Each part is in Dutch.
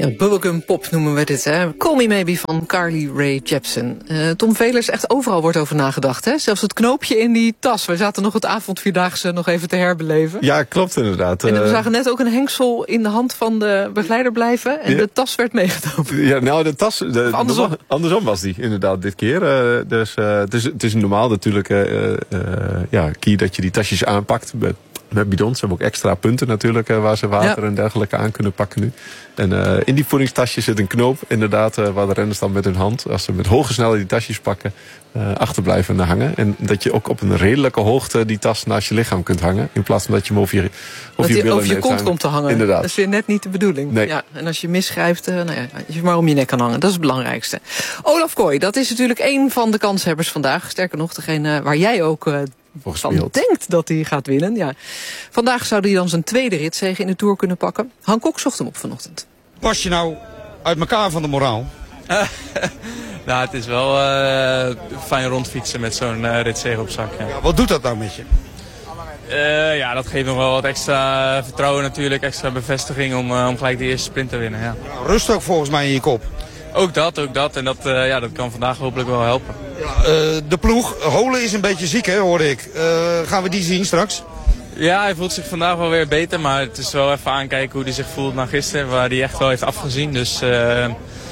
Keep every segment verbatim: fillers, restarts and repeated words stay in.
Ja, bubblegum pop noemen we dit, hè. Call Me Maybe van Carly Rae Jepsen. Uh, Tom Velers, echt overal wordt over nagedacht, hè. Zelfs het knoopje in die tas. We zaten nog het avondvierdaagse nog even te herbeleven. Ja, klopt inderdaad. En we zagen net ook een hengsel in de hand van de begeleider blijven. En ja. de tas werd meegenomen. Ja, nou, de tas... De, andersom. De, andersom was die, inderdaad, dit keer. Uh, dus uh, het, is, het is normaal natuurlijk uh, uh, ja, key dat je die tasjes aanpakt. Met, met bidons. Ze hebben ook extra punten natuurlijk, uh, waar ze water ja. en dergelijke aan kunnen pakken nu. En uh, in die voedingstasjes zit een knoop, inderdaad, uh, waar de renners dan met hun hand, als ze met hoge snelheid die tasjes pakken, uh, achter blijven hangen. En dat je ook op een redelijke hoogte die tas naast je lichaam kunt hangen. In plaats van dat je hem over je, over je billen over je kont hangen. komt te hangen. Inderdaad. Dat is weer net niet de bedoeling. Nee. Ja, en als je misschrijft, uh, nou ja, je maar om je nek kan hangen. Dat is het belangrijkste. Olaf Kooi, dat is natuurlijk één van de kanshebbers vandaag. Sterker nog, degene waar jij ook uh, van denkt dat hij gaat winnen. Ja. Vandaag zou hij dan zijn tweede ritzege in de Tour kunnen pakken. Han Kok zocht hem op vanochtend. Was je nou uit elkaar van de moraal? Nou, het is wel uh, fijn rondfietsen met zo'n uh, ritzege op zak. Ja. Ja, wat doet dat nou met je? Uh, ja, dat geeft nog wel wat extra vertrouwen natuurlijk, extra bevestiging om, uh, om gelijk de eerste sprint te winnen. Ja. Ja, rust ook volgens mij in je kop. Ook dat, ook dat. En dat, uh, ja, dat kan vandaag hopelijk wel helpen. Ja, uh, de ploeg, Holen is een beetje ziek, hè, hoorde ik. Uh, gaan we die zien straks? Ja, hij voelt zich vandaag wel weer beter, maar het is wel even aankijken hoe hij zich voelt na gisteren, waar hij echt wel heeft afgezien. Dus uh,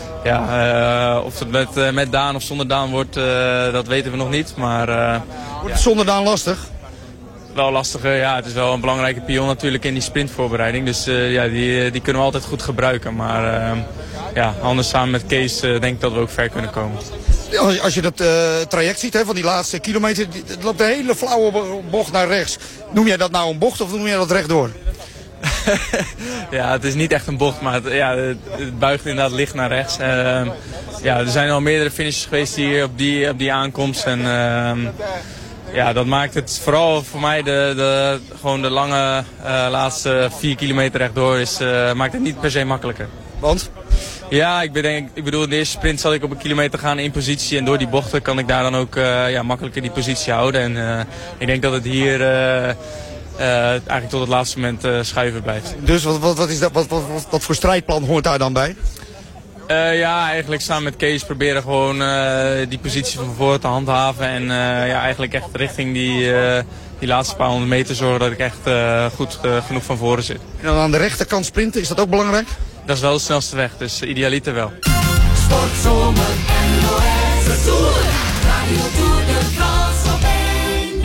ja, uh, of het met, uh, met Daan of zonder Daan wordt, uh, dat weten we nog niet. Maar, uh, wordt het zonder Daan lastig? Wel lastiger, ja. Het is wel een belangrijke pion natuurlijk in die sprintvoorbereiding. Dus uh, ja, die, die kunnen we altijd goed gebruiken. Maar uh, ja, anders samen met Kees uh, denk ik dat we ook ver kunnen komen. Als, als je dat uh, traject ziet, hè, van die laatste kilometer, het loopt een hele flauwe bocht naar rechts. Noem jij dat nou een bocht of noem jij dat rechtdoor? Ja, het is niet echt een bocht, maar het, ja, het buigt inderdaad licht naar rechts. Uh, ja, er zijn al meerdere finishes geweest hier op die, op die aankomst. En uh, ja, dat maakt het vooral voor mij de, de, gewoon de lange uh, laatste vier kilometer rechtdoor is, uh, maakt het niet per se makkelijker. Want? Ja, ik, bedenk, ik bedoel, in de eerste sprint zal ik op een kilometer gaan in positie. En door die bochten kan ik daar dan ook uh, ja, makkelijker die positie houden. En uh, ik denk dat het hier uh, uh, eigenlijk tot het laatste moment uh, schuiven blijft. Dus wat, wat, wat, is dat, wat, wat, wat voor strijdplan hoort daar dan bij? Uh, ja, eigenlijk samen met Kees proberen gewoon uh, die positie van voren te handhaven. En uh, ja, eigenlijk echt richting die, uh, die laatste paar honderd meter zorgen dat ik echt uh, goed uh, genoeg van voren zit. En dan aan de rechterkant sprinten, is dat ook belangrijk? Dat is wel de snelste weg, dus idealiter wel. Sportzomer en N O S Tour, Radio Tour de France op één.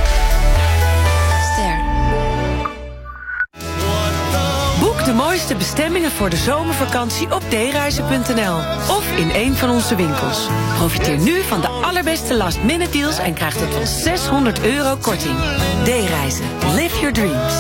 Ster. Boek de mooiste bestemmingen voor de zomervakantie op d reizen punt n l of in een van onze winkels. Profiteer nu van de allerbeste last minute deals en krijg tot wel zeshonderd euro korting. D-reizen. Live your dreams.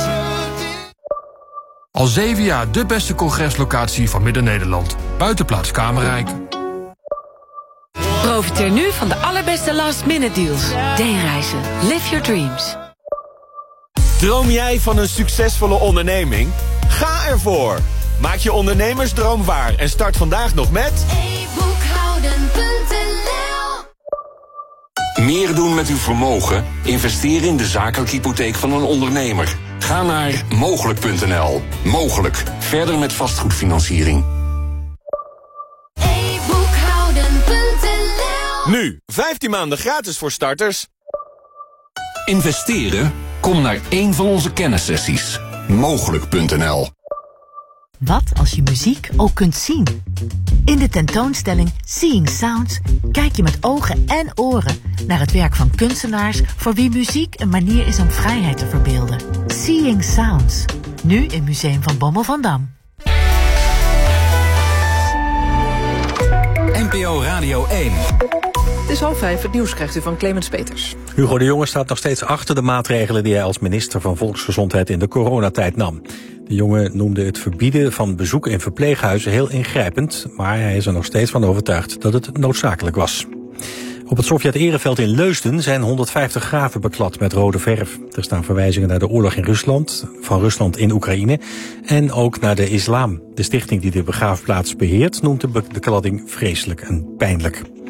Al zeven jaar de beste congreslocatie van Midden-Nederland. Buitenplaats Kamerrijk. Profiteer nu van de allerbeste last-minute deals. D-reizen. Live your dreams. Droom jij van een succesvolle onderneming? Ga ervoor! Maak je ondernemersdroom waar en start vandaag nog met e boekhouden punt n l. Meer doen met uw vermogen? Investeer in de zakelijke hypotheek van een ondernemer. Ga naar mogelijk punt n l. Mogelijk. Verder met vastgoedfinanciering. e boekhouden punt n l. Nu, vijftien maanden gratis voor starters. Investeren? Kom naar één van onze kennissessies. mogelijk punt n l. Wat als je muziek ook kunt zien? In de tentoonstelling Seeing Sounds kijk je met ogen en oren naar het werk van kunstenaars voor wie muziek een manier is om vrijheid te verbeelden. Seeing Sounds, nu in Museum van Bommel van Dam. N P O Radio één. Het is half vijf, het nieuws krijgt u van Clemens Peters. Hugo de Jonge staat nog steeds achter de maatregelen die hij als minister van Volksgezondheid in de coronatijd nam. De jongen noemde het verbieden van bezoeken in verpleeghuizen heel ingrijpend, maar hij is er nog steeds van overtuigd dat het noodzakelijk was. Op het Sovjet-Ereveld in Leusden zijn honderdvijftig graven beklad met rode verf. Er staan verwijzingen naar de oorlog in Rusland, van Rusland in Oekraïne en ook naar de islam. De stichting die de begraafplaats beheert noemt de bekladding vreselijk en pijnlijk.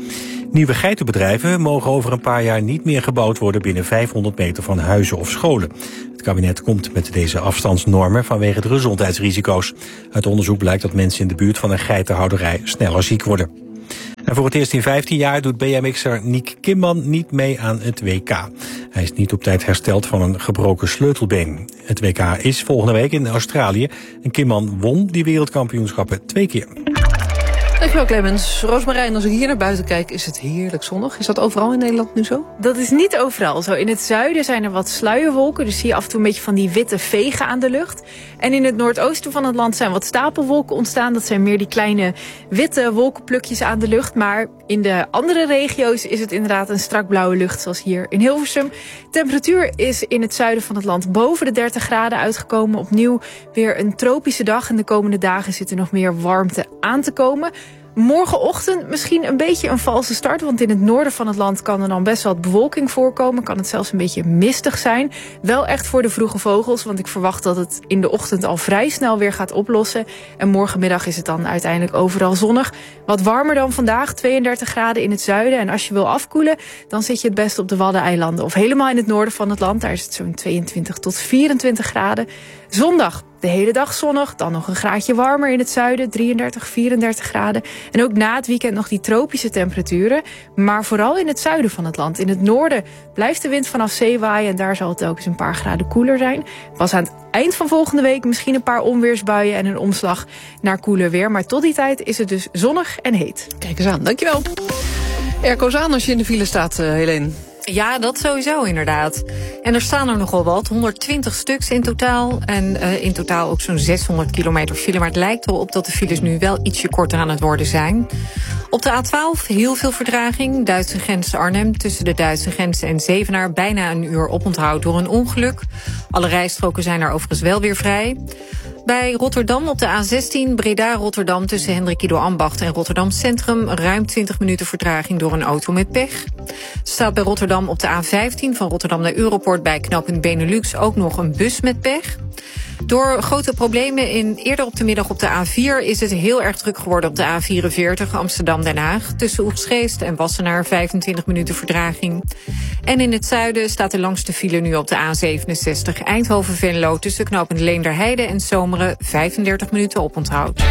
Nieuwe geitenbedrijven mogen over een paar jaar niet meer gebouwd worden binnen vijfhonderd meter van huizen of scholen. Het kabinet komt met deze afstandsnormen vanwege de gezondheidsrisico's. Uit onderzoek blijkt dat mensen in de buurt van een geitenhouderij sneller ziek worden. En voor het eerst in vijftien jaar doet B M X'er Niek Kimman niet mee aan het W K. Hij is niet op tijd hersteld van een gebroken sleutelbeen. Het W K is volgende week in Australië en Kimman won die wereldkampioenschappen twee keer. Dankjewel Clemens. Roosmarijn, als ik hier naar buiten kijk is het heerlijk zonnig. Is dat overal in Nederland nu zo? Dat is niet overal zo. In het zuiden zijn er wat sluierwolken, dus zie je af en toe een beetje van die witte vegen aan de lucht. En in het noordoosten van het land zijn wat stapelwolken ontstaan. Dat zijn meer die kleine witte wolkenplukjes aan de lucht. Maar in de andere regio's is het inderdaad een strak blauwe lucht, zoals hier in Hilversum. Temperatuur is in het zuiden van het land boven de dertig graden uitgekomen. Opnieuw weer een tropische dag en de komende dagen zit er nog meer warmte aan te komen. Morgenochtend misschien een beetje een valse start, want in het noorden van het land kan er dan best wel wat bewolking voorkomen. Kan het zelfs een beetje mistig zijn. Wel echt voor de vroege vogels, want ik verwacht dat het in de ochtend al vrij snel weer gaat oplossen. En morgenmiddag is het dan uiteindelijk overal zonnig. Wat warmer dan vandaag, tweeëndertig graden in het zuiden. En als je wil afkoelen, dan zit je het best op de Waddeneilanden. Of helemaal in het noorden van het land, daar is het zo'n tweeëntwintig tot vierentwintig graden. Zondag de hele dag zonnig, dan nog een graadje warmer in het zuiden, drieëndertig, vierendertig graden. En ook na het weekend nog die tropische temperaturen, maar vooral in het zuiden van het land. In het noorden blijft de wind vanaf zee waaien en daar zal het ook eens een paar graden koeler zijn. Pas aan het eind van volgende week misschien een paar onweersbuien en een omslag naar koeler weer. Maar tot die tijd is het dus zonnig en heet. Kijk eens aan, dankjewel. Airco's aan als je in de file staat, uh, Helene. Ja, dat sowieso inderdaad. En er staan er nogal wat, honderdtwintig stuks in totaal. En uh, in totaal ook zo'n zeshonderd kilometer file. Maar het lijkt er op dat de files nu wel ietsje korter aan het worden zijn. Op de A twaalf heel veel vertraging. Duitse grens Arnhem tussen de Duitse grens en Zevenaar. Bijna een uur oponthoud door een ongeluk. Alle rijstroken zijn er overigens wel weer vrij. Bij Rotterdam op de A zestien, Breda-Rotterdam tussen Hendrik Ido Ambacht en Rotterdam Centrum ruim twintig minuten vertraging door een auto met pech. Staat bij Rotterdam op de A vijftien van Rotterdam naar Europort bij knooppunt Benelux ook nog een bus met pech. Door grote problemen in, eerder op de middag op de A vier is het heel erg druk geworden op de A vierenveertig Amsterdam-Den Haag. Tussen Oegstgeest en Wassenaar vijfentwintig minuten vertraging. En in het zuiden staat de langste file nu op de A zevenenzestig Eindhoven-Venlo tussen knooppunt Leenderheide en Zomeren vijfendertig minuten oponthoud.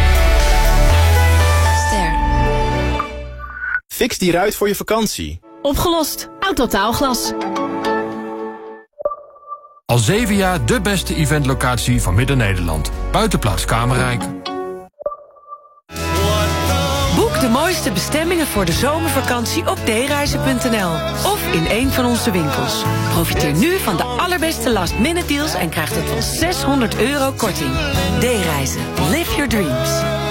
Ster. Fix die ruit voor je vakantie. Opgelost. Autotaalglas. Al zeven jaar de beste eventlocatie van Midden-Nederland. Buitenplaats Kamerrijk. Boek de mooiste bestemmingen voor de zomervakantie op d reizen punt n l of in een van onze winkels. Profiteer nu van de allerbeste last-minute deals en krijg tot wel zeshonderd euro korting. D-reizen. Live your dreams.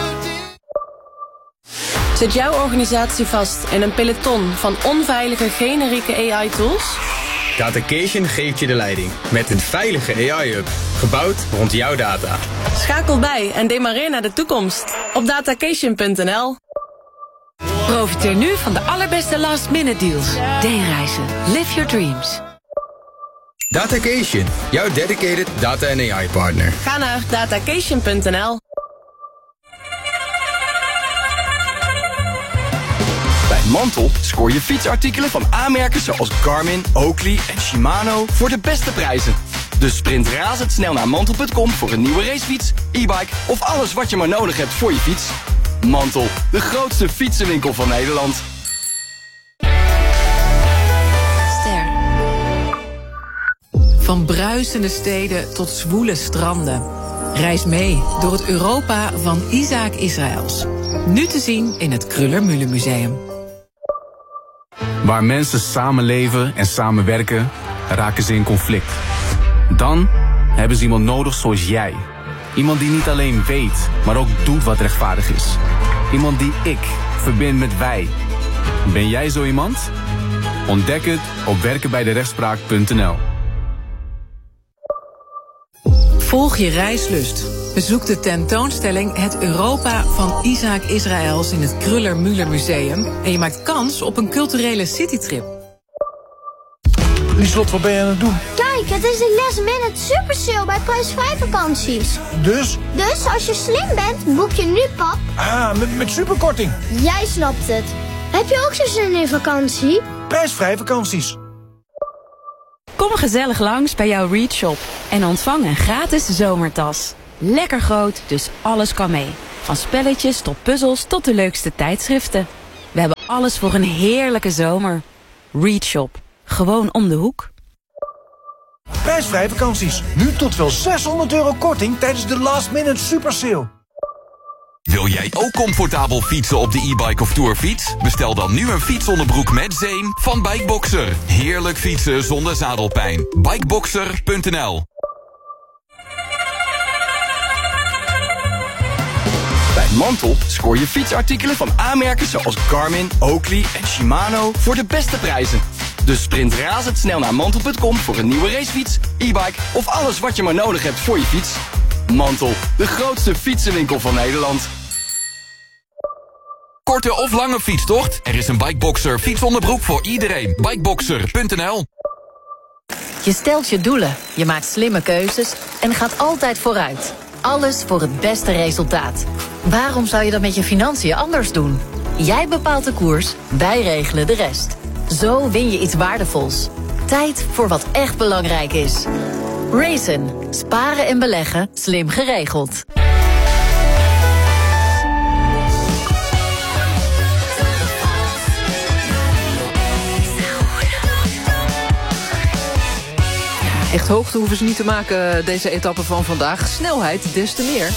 Zit jouw organisatie vast in een peloton van onveilige generieke A I-tools? Datacation geeft je de leiding met een veilige A I-hub, gebouwd rond jouw data. Schakel bij en demareer naar de toekomst op datacation punt n l. Profiteer nu van de allerbeste last-minute deals. D-reizen. Live your dreams. Datacation, jouw dedicated data- en A I-partner. Ga naar datacation punt n l. Bij Mantel scoor je fietsartikelen van aanmerken zoals Garmin, Oakley en Shimano voor de beste prijzen. Dus sprint razendsnel naar mantel punt com voor een nieuwe racefiets, e-bike of alles wat je maar nodig hebt voor je fiets. Mantel, de grootste fietsenwinkel van Nederland. Ster. Van bruisende steden tot zwoele stranden. Reis mee door het Europa van Isaac Israëls. Nu te zien in het Kruller-Müller Museum. Waar mensen samenleven en samenwerken, raken ze in conflict. Dan hebben ze iemand nodig zoals jij. Iemand die niet alleen weet, maar ook doet wat rechtvaardig is. Iemand die ik verbind met wij. Ben jij zo iemand? Ontdek het op werken bij de rechtspraak punt n l. Volg je reislust. Bezoek de tentoonstelling Het Europa van Isaac Israëls in het Kruller-Müller Museum. En je maakt kans op een culturele citytrip. Lieslot, wat ben je aan het doen? Kijk, het is de last minute super sale bij prijsvrij vakanties. Dus? Dus als je slim bent, boek je nu pap. Ah, met, met superkorting. Jij snapt het. Hé, Heb je ook zo'n zin in vakantie? Prijsvrij vakanties. Kom gezellig langs bij jouw Read Shop en ontvang een gratis zomertas. Lekker groot, dus alles kan mee. Van spelletjes tot puzzels tot de leukste tijdschriften. We hebben alles voor een heerlijke zomer. Read Shop. Gewoon om de hoek. Prijsvrij vakanties. Nu tot wel zeshonderd euro korting tijdens de last minute super sale. Wil jij ook comfortabel fietsen op de e-bike of tourfiets? Bestel dan nu een fietsonderbroek met zeem van Bikeboxer. Heerlijk fietsen zonder zadelpijn. Bikeboxer punt n l. Bij Mantel scoor je fietsartikelen van aanmerken zoals Garmin, Oakley en Shimano voor de beste prijzen. Dus sprint razendsnel naar mantel punt com voor een nieuwe racefiets, e-bike of alles wat je maar nodig hebt voor je fiets. Mantel, de grootste fietsenwinkel van Nederland. Korte of lange fietstocht? Er is een Bikeboxer fietsonderbroek voor iedereen. Bikeboxer punt n l. Je stelt je doelen, je maakt slimme keuzes en gaat altijd vooruit. Alles voor het beste resultaat. Waarom zou je dat met je financiën anders doen? Jij bepaalt de koers, wij regelen de rest. Zo win je iets waardevols. Tijd voor wat echt belangrijk is. Raisin. Sparen en beleggen. Slim geregeld. Echt hoogte hoeven ze niet te maken, deze etappe van vandaag. Snelheid des te meer.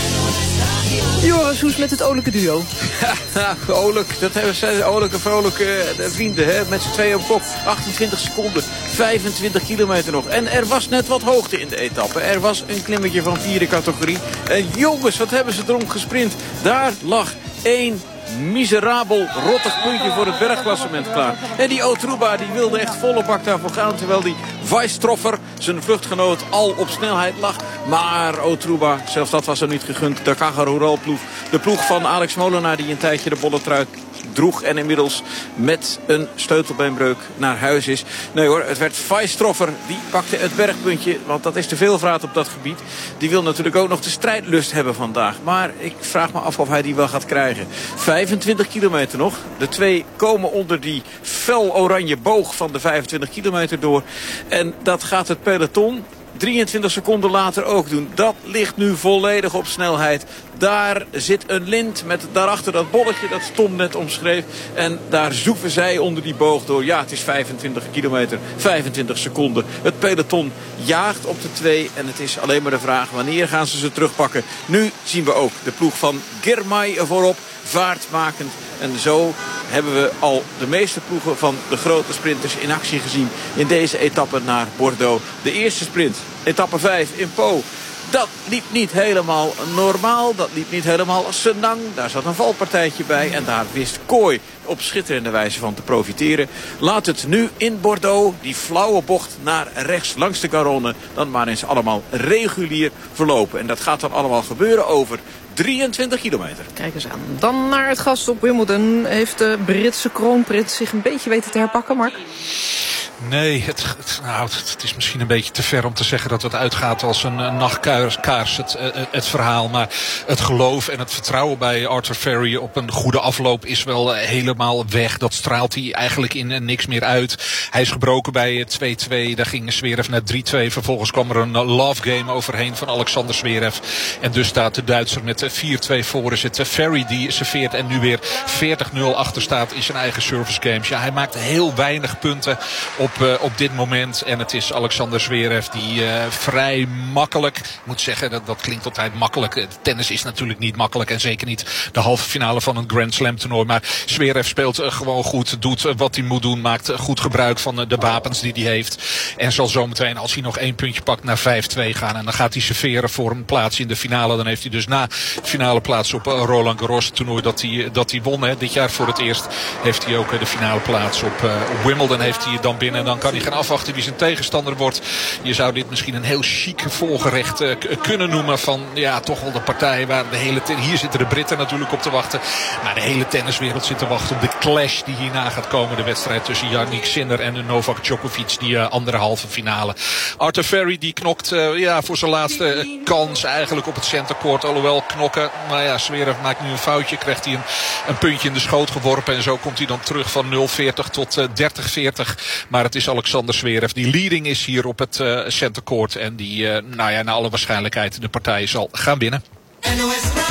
Joris Hoes met het olijke duo. Ja, olijk. Dat zijn olijke, vrolijke vrienden. Hè? Met z'n tweeën op kop. achtentwintig seconden. vijfentwintig kilometer nog. En er was net wat hoogte in de etappe. Er was een klimmetje van vierde categorie. En jongens, wat hebben ze erom gesprint. Daar lag één miserabel, rottig puntje voor het bergklassement klaar. En die Otruba die wilde echt volle bak daarvoor gaan. Terwijl die Weisstroffer, zijn vluchtgenoot, al op snelheid lag. Maar Otruba, zelfs dat was er niet gegund. De Caja Rural ploeg. De ploeg van Alex Molenaar die een tijdje de bolle trui droeg. En inmiddels met een sleutelbeenbreuk naar huis is. Nee hoor, het werd Weisstroffer. Die pakte het bergpuntje. Want dat is te veel vraat op dat gebied. Die wil natuurlijk ook nog de strijdlust hebben vandaag. Maar ik vraag me af of hij die wel gaat krijgen. vijfentwintig kilometer nog. De twee komen onder die fel oranje boog van de vijfentwintig kilometer door. En dat gaat het peloton drieëntwintig seconden later ook doen. Dat ligt nu volledig op snelheid. Daar zit een lint met daarachter dat bolletje dat Tom net omschreef. En daar zoeven zij onder die boog door. Ja, het is vijfentwintig kilometer, vijfentwintig seconden. Het peloton jaagt op de twee. En het is alleen maar de vraag wanneer gaan ze ze terugpakken. Nu zien we ook de ploeg van Girmay voorop. Vaartmakend. En zo hebben we al de meeste ploegen van de grote sprinters in actie gezien in deze etappe naar Bordeaux. De eerste sprint, etappe vijf in Po. Dat liep niet helemaal normaal. Dat liep niet helemaal senang. Daar zat een valpartijtje bij. En daar wist Kooi op schitterende wijze van te profiteren. Laat het nu in Bordeaux, die flauwe bocht naar rechts langs de Garonne, dan maar eens allemaal regulier verlopen. En dat gaat dan allemaal gebeuren over drieëntwintig kilometer. Kijk eens aan. Dan naar het gast op Wimbledon. Heeft de Britse kroonprins zich een beetje weten te herpakken, Mark? Nee, het, het, nou, het is misschien een beetje te ver om te zeggen dat het uitgaat als een, een nachtkaars, het, het verhaal. Maar het geloof en het vertrouwen bij Arthur Ferry op een goede afloop is wel helemaal weg. Dat straalt hij eigenlijk in niks meer uit. Hij is gebroken bij twee twee. Daar ging Zverev naar drie twee. Vervolgens kwam er een love game overheen van Alexander Zverev. En dus staat de Duitser met vier twee voor. Is het Ferry die serveert en nu weer veertig nul achter staat in zijn eigen service games. Ja, hij maakt heel weinig punten op Uh, op dit moment. En het is Alexander Zverev die uh, vrij makkelijk, ik moet zeggen, dat, dat klinkt altijd makkelijk. Tennis is natuurlijk niet makkelijk en zeker niet de halve finale van een Grand Slam toernooi. Maar Zverev speelt uh, gewoon goed, doet uh, wat hij moet doen, maakt uh, goed gebruik van uh, de wapens die hij heeft. En zal zometeen, als hij nog één puntje pakt, naar vijf twee gaan. En dan gaat hij serveren voor een plaats in de finale. Dan heeft hij dus na de finale plaats op uh, Roland Garros toernooi dat hij, dat hij won. Hè. Dit jaar voor het eerst heeft hij ook uh, de finale plaats op, uh, op Wimbledon heeft hij dan binnen winnen. En dan kan hij gaan afwachten wie zijn tegenstander wordt. Je zou dit misschien een heel chic volgerecht uh, k- kunnen noemen van ja, toch wel de partij waar de hele... Ten- hier zitten de Britten natuurlijk op te wachten. Maar de hele tenniswereld zit te wachten op de clash die hierna gaat komen. De wedstrijd tussen Jannik Sinner en Novak Djokovic. Die uh, andere halve finale. Arthur Ferry die knokt uh, ja, voor zijn laatste uh, kans eigenlijk op het centercourt. Alhoewel knokken. Maar ja, Zverev maakt nu een foutje. Krijgt hij een, een puntje in de schoot geworpen. En zo komt hij dan terug van nul veertig tot uh, dertig veertig. Maar het is Alexander Zverev die leading is hier op het uh, centercourt. En die uh, nou ja, naar alle waarschijnlijkheid de partij zal gaan winnen. N O S